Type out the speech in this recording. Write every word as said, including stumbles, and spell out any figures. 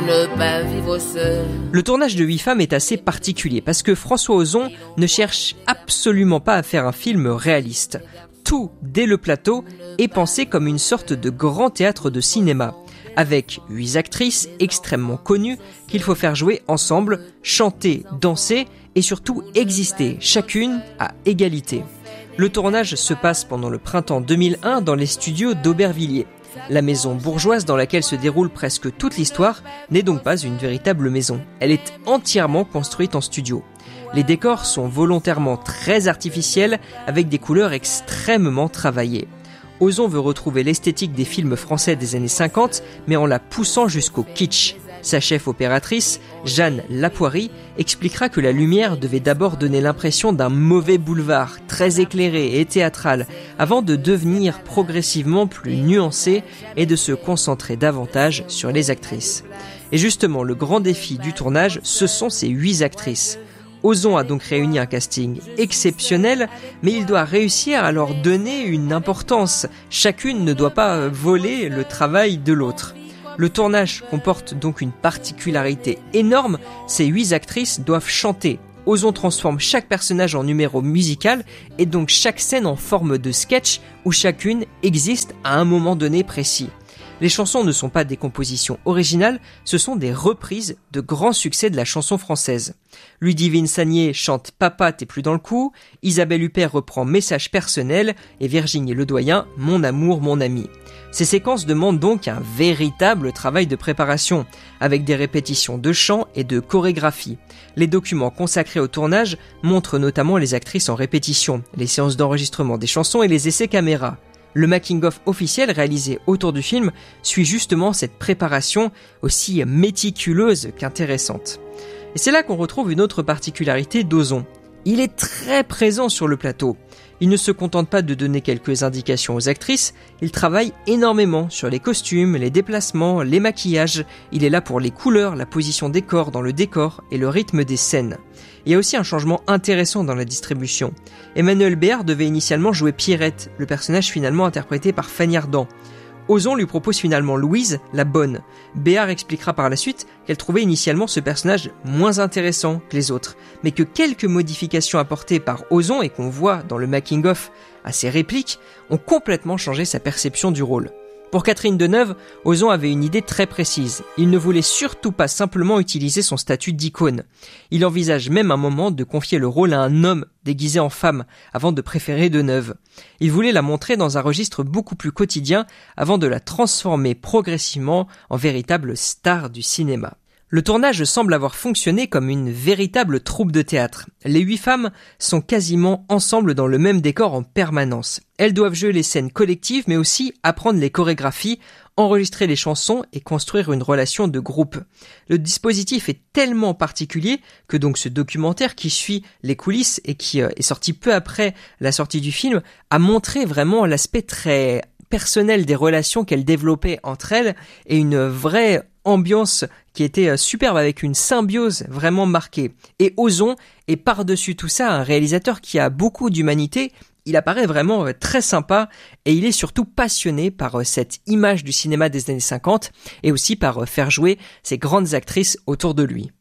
ne pas vivre seul. Le tournage de Huit femmes est assez particulier parce que François Ozon ne cherche absolument pas à faire un film réaliste. Tout, dès le plateau, est pensé comme une sorte de grand théâtre de cinéma, avec huit actrices extrêmement connues qu'il faut faire jouer ensemble, chanter, danser et surtout exister, chacune à égalité. Le tournage se passe pendant le printemps deux mille un dans les studios d'Aubervilliers. La maison bourgeoise dans laquelle se déroule presque toute l'histoire n'est donc pas une véritable maison. Elle est entièrement construite en studio. Les décors sont volontairement très artificiels avec des couleurs extrêmement travaillées. Ozon veut retrouver l'esthétique des films français des années cinquante, mais en la poussant jusqu'au kitsch. Sa chef opératrice, Jeanne Lapoirie, expliquera que la lumière devait d'abord donner l'impression d'un mauvais boulevard, très éclairé et théâtral, avant de devenir progressivement plus nuancé et de se concentrer davantage sur les actrices. Et justement, le grand défi du tournage, ce sont ces huit actrices. Ozon a donc réuni un casting exceptionnel, mais il doit réussir à leur donner une importance. Chacune ne doit pas voler le travail de l'autre. Le tournage comporte donc une particularité énorme, ces huit actrices doivent chanter. Ozon transforme chaque personnage en numéro musical et donc chaque scène en forme de sketch où chacune existe à un moment donné précis. Les chansons ne sont pas des compositions originales, ce sont des reprises de grands succès de la chanson française. Ludivine Sagnier chante « Papa, t'es plus dans le coup », Isabelle Huppert reprend « Message personnel » et Virginie Ledoyen « Mon amour, mon ami ». Ces séquences demandent donc un véritable travail de préparation, avec des répétitions de chant et de chorégraphie. Les documents consacrés au tournage montrent notamment les actrices en répétition, les séances d'enregistrement des chansons et les essais caméra. Le making-of officiel réalisé autour du film suit justement cette préparation aussi méticuleuse qu'intéressante. Et c'est là qu'on retrouve une autre particularité d'Ozon. Il est très présent sur le plateau. Il ne se contente pas de donner quelques indications aux actrices, il travaille énormément sur les costumes, les déplacements, les maquillages. Il est là pour les couleurs, la position des corps dans le décor et le rythme des scènes. Il y a aussi un changement intéressant dans la distribution. Emmanuelle Béard devait initialement jouer Pierrette, le personnage finalement interprété par Fanny Ardant. Ozon lui propose finalement Louise, la bonne. Béard expliquera par la suite qu'elle trouvait initialement ce personnage moins intéressant que les autres, mais que quelques modifications apportées par Ozon et qu'on voit dans le making-of à ses répliques ont complètement changé sa perception du rôle. Pour Catherine Deneuve, Ozon avait une idée très précise. Il ne voulait surtout pas simplement utiliser son statut d'icône. Il envisage même un moment de confier le rôle à un homme déguisé en femme, avant de préférer Deneuve. Il voulait la montrer dans un registre beaucoup plus quotidien, avant de la transformer progressivement en véritable star du cinéma. Le tournage semble avoir fonctionné comme une véritable troupe de théâtre. Les huit femmes sont quasiment ensemble dans le même décor en permanence. Elles doivent jouer les scènes collectives mais aussi apprendre les chorégraphies, enregistrer les chansons et construire une relation de groupe. Le dispositif est tellement particulier que donc ce documentaire qui suit les coulisses et qui est sorti peu après la sortie du film a montré vraiment l'aspect très personnel des relations qu'elles développaient entre elles et une vraie ambiance qui était superbe avec une symbiose vraiment marquée. Et Ozon est par-dessus tout ça un réalisateur qui a beaucoup d'humanité. Il apparaît vraiment très sympa et il est surtout passionné par cette image du cinéma des années cinquante et aussi par faire jouer ces grandes actrices autour de lui.